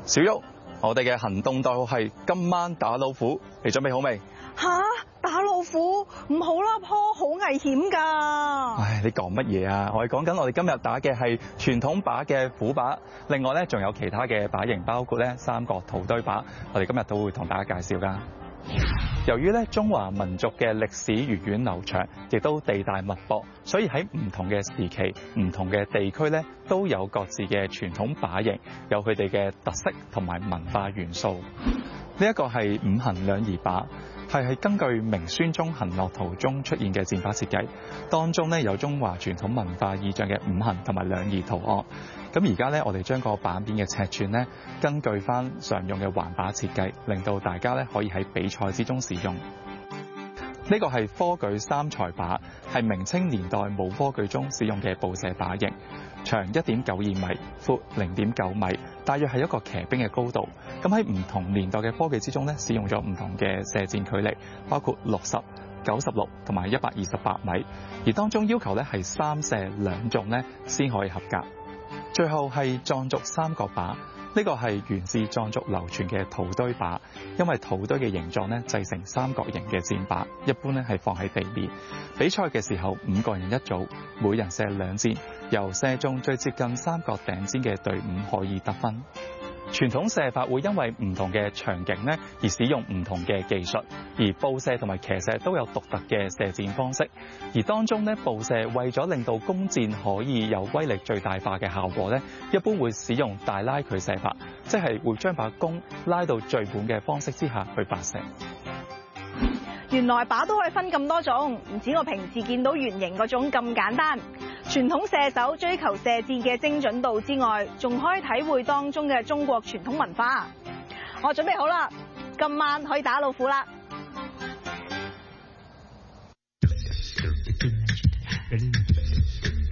小旭，我哋嘅行動代號係今晚打老虎，你準備好未？ 吓，打老虎唔好啦，坡好危險㗎。 唉，你講乜嘢啊？我哋講緊我哋今日打嘅係傳統靶嘅虎靶，另外咧仲有其他嘅靶型，包括咧三角土堆靶，我哋今日都會同大家介紹㗎。由於咧中華民族嘅歷史源遠流長，亦都地大物博，所以喺唔同嘅時期、唔同嘅地區咧，都有各自嘅傳統靶型，有佢哋嘅特色同埋文化元素。呢一個係五行兩儀靶，係根據明宣宗行樂圖中出現嘅箭靶設計，當中咧有中華傳統文化意象嘅五行同埋兩儀圖案。咁而家咧，我哋將個靶面嘅尺寸咧，根據翻常用嘅環靶設計，令到大家咧可以喺比賽之中使用。呢個係科舉三才靶，係明清年代武科舉中使用嘅步射靶型，長1.92米，闊0.9米，大約係一個騎兵嘅高度。咁喺唔同年代嘅科技之中咧，使用咗唔同嘅射箭距離，包括60、96同埋128米，而當中要求咧係3射2中咧先可以合格。最後係藏族三角靶，呢個係源自藏族流傳嘅土堆靶，因為土堆嘅形狀咧製成三角形嘅箭靶，一般咧係放喺地面。比賽嘅時候5個人一組，每人射2箭，由射中最接近三角頂尖嘅隊伍可以得分。傳統射法會因為唔同嘅場景咧而使用唔同嘅技術，而步射同埋騎射都有獨特嘅射箭方式。而當中咧步射為咗令到弓箭可以有威力最大化嘅效果咧，一般會使用大拉距射法，即係會將把弓拉到最滿嘅方式之下去發射。 原來靶都可以分咁多種，唔止我平時見到圓形嗰種咁簡單。傳統射手追求射箭嘅精準度之外，仲可以體會當中嘅中國傳統文化。我準備好啦，今晚可以打老虎啦！